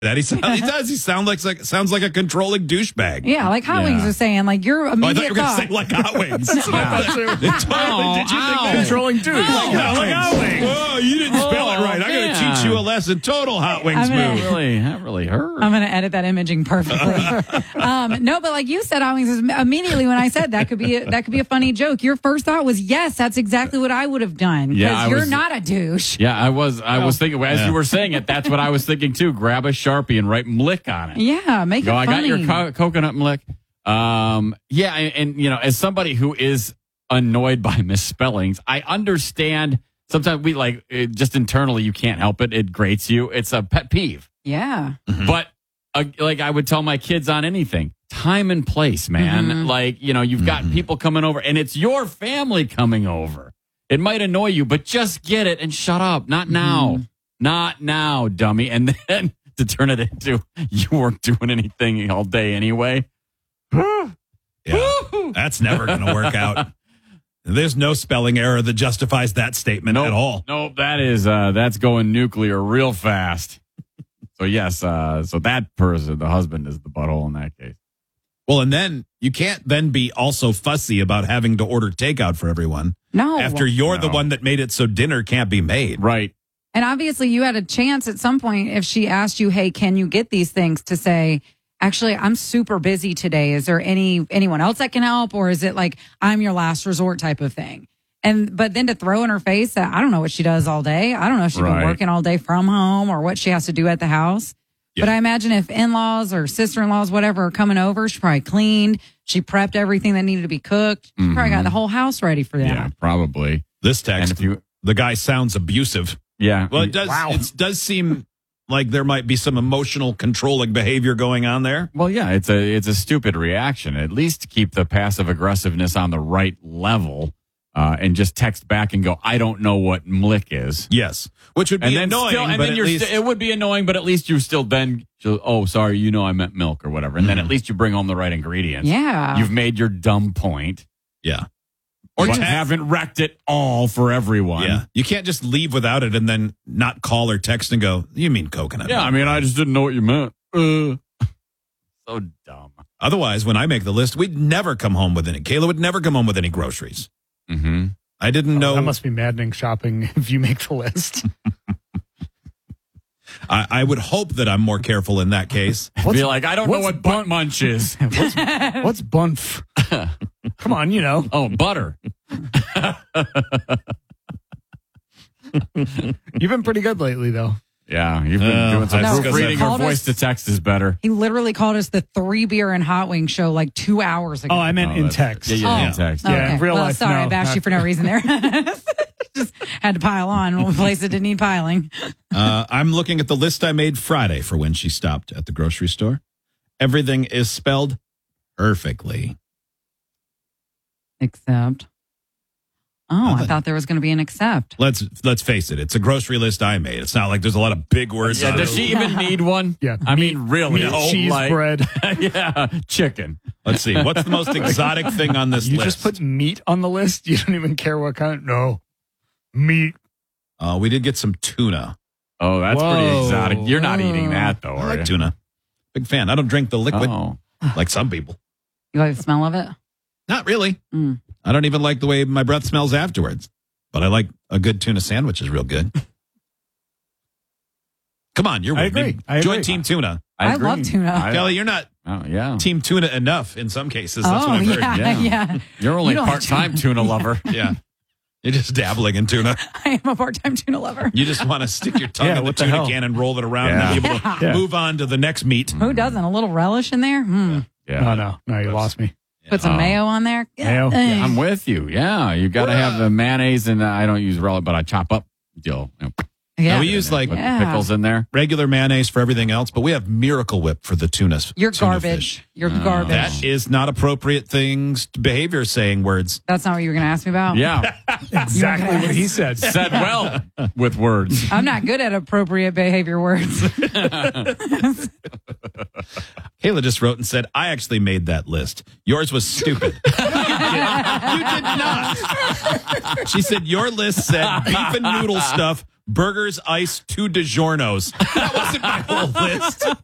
That he does. He sounds like a controlling douchebag. Yeah, like Hot Wings are saying, like your immediate I thought you were going to say like Hot Wings. No. Did you think that? Controlling douche. Like Hot Wings. Oh, you didn't spell it right. I'm going to teach you a lesson. Total Hot Wings move. That really hurt. I'm going to edit that imaging perfectly. No, but like you said, Hot Wings, immediately when I said that could be a funny joke. Your first thought was, yes, that's exactly what I would have done. Because you're not a douche. Yeah, I was thinking, as you were saying it, that's what I was thinking too. Grab a Sharpie and write Mlick on it. Yeah, make it funny. I got your coconut Mlick. Yeah, and you know, as somebody who is annoyed by misspellings, I understand sometimes just internally you can't help it. It grates you. It's a pet peeve. Yeah. Mm-hmm. But like I would tell my kids on anything, time and place, man. Mm-hmm. Like, you know, you've got people coming over and it's your family coming over. It might annoy you, but just get it and shut up. Not now. Not now, dummy. And then to turn it into you weren't doing anything all day anyway. Yeah, that's never going to work out. There's no spelling error that justifies that statement at all. Nope, that's going nuclear real fast. So yes, so that person, the husband, is the butthole in that case. Well, and then you can't then be also fussy about having to order takeout for everyone. No. After you're the one that made it so dinner can't be made. Right. And obviously you had a chance at some point if she asked you, hey, can you get these things, to say, actually, I'm super busy today. Is there anyone else that can help? Or is it like, I'm your last resort type of thing? But then to throw in her face that I don't know what she does all day. I don't know if she's been working all day from home or what she has to do at the house. Yeah. But I imagine if in-laws or sister-in-laws, whatever, are coming over, she probably cleaned. She prepped everything that needed to be cooked. She probably got the whole house ready for that. Yeah, probably. This text, the guy sounds abusive. Yeah. Well, it does. Wow. It does seem like there might be some emotional controlling behavior going on there. Well, yeah, it's a stupid reaction. At least keep the passive aggressiveness on the right level, and just text back and go, I don't know what Mlick is. Yes, which would be annoying. It would be annoying, but at least you still then, oh, sorry, I meant milk or whatever. And then at least you bring home the right ingredients. Yeah. You've made your dumb point. Yeah. Or you haven't wrecked it all for everyone. Yeah. You can't just leave without it and then not call or text and go, you mean coconut milk? Yeah, I mean, I just didn't know what you meant. So dumb. Otherwise, when I make the list, we'd never come home with any. Kayla would never come home with any groceries. Mm-hmm. I didn't know. That must be maddening shopping if you make the list. I would hope that I'm more careful in that case. Be like, I don't know what butt munch is. What's bunf? Come on, you know. Oh, butter. You've been pretty good lately, though. Yeah, you've been doing some proofreading. Your voice to text is better. He literally called us the 3 beer and hot wing show like 2 hours ago. Oh, I meant in text. Yeah, in text. Okay. Yeah, in real life. Sorry, no, I bashed you for no reason there. Just had to pile on one place that didn't need piling. I'm looking at the list I made Friday for when she stopped at the grocery store. Everything is spelled perfectly. Except. Oh, I thought there was going to be an except. Let's face it. It's a grocery list I made. It's not like there's a lot of big words. Yeah, does she even need one? Yeah. I mean, really? Cheese, bread. Yeah, chicken. Let's see. What's the most exotic thing on this list? You just put meat on the list? You don't even care what kind? No. Meat. We did get some tuna. Oh, that's pretty exotic. You're not eating that, though, I are like you? tuna. Big fan. I don't drink the liquid like some people. You like the smell of it? Not really. I don't even like the way my breath smells afterwards. But I like a good tuna sandwich is real good. Come on, you're with me. Join Team Tuna. I love tuna. Kelly, you're not Team Tuna enough in some cases. That's what I've heard. Yeah. You're only part-time tuna lover. Yeah. You're just dabbling in tuna. I am a part-time tuna lover. You just want to stick your tongue in the tuna can and roll it around and be able to move on to the next meat. Who doesn't? A little relish in there? Yeah. No, you lost me. Put some mayo on there. Mayo. Yeah, I'm with you. Yeah, you got to have the mayonnaise, and I don't use relish, but I chop up. Yeah. We use pickles in there. Regular mayonnaise for everything else, but we have Miracle Whip for the tuna. You're tuna garbage. Fish. You're garbage. That is not appropriate behavior saying words. That's not what you were going to ask me about? Yeah. Exactly what he said. Said well with words. I'm not good at appropriate behavior words. Kayla just wrote and said, I actually made that list. Yours was stupid. You did not. She said, your list said beef and noodle stuff, burgers, ice, 2 DiGiorno's. That wasn't my whole list.